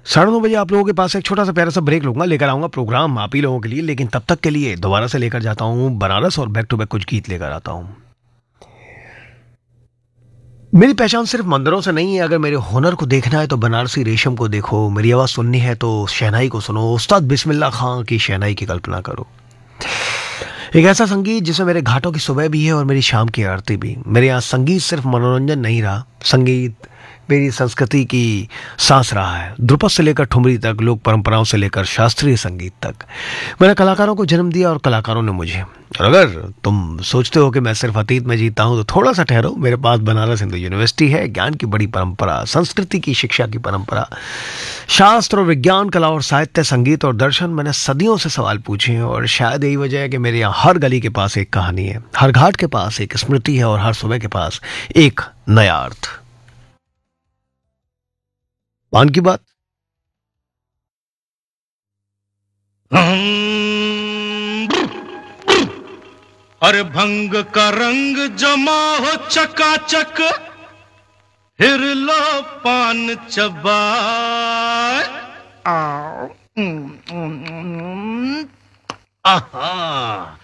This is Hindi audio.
9:30 आप लोगों के पास एक छोटा सा प्यारा सा ब्रेक लूंगा, लेकर आऊंगा प्रोग्राम आप ही लोगों के लिए, लेकिन तब तक के लिए दोबारा से लेकर जाता हूँ बनारस और बैक टू बैक कुछ गीत लेकर आता हूँ। मेरी पहचान सिर्फ मंदिरों से नहीं है, अगर मेरे हुनर को देखना है तो बनारसी रेशम को देखो, मेरी आवाज़ सुननी है तो शहनाई को सुनो, उस्ताद बिस्मिल्लाह खां की शहनाई की कल्पना करो। एक ऐसा संगीत जिसमें मेरे घाटों की सुबह भी है और मेरी शाम की आरती भी। मेरे यहाँ संगीत सिर्फ मनोरंजन नहीं रहा, संगीत मेरी संस्कृति की सांस रहा है। ध्रुपद से लेकर ठुमरी तक, लोक परंपराओं से लेकर शास्त्रीय संगीत तक, मैंने कलाकारों को जन्म दिया और कलाकारों ने मुझे। और अगर तुम सोचते हो कि मैं सिर्फ अतीत में जीता हूं तो थोड़ा सा ठहरो, मेरे पास बनारस हिंदू यूनिवर्सिटी है, ज्ञान की बड़ी परंपरा, संस्कृति की शिक्षा की परंपरा, शास्त्र और विज्ञान, कला और साहित्य, संगीत और दर्शन। मैंने सदियों से सवाल पूछे हैं और शायद यही वजह है कि मेरे यहाँ हर गली के पास एक कहानी है, हर घाट के पास एक स्मृति है और हर सुबह के पास एक नया अर्थ। मान की बात। अरे भंग का रंग जमा हो चकाचक, फिर लो पान चबाए। आहा